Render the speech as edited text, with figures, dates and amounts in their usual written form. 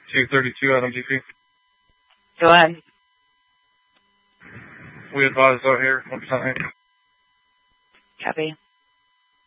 232 Adam GP. Go ahead. We advise out here, 1%. Copy.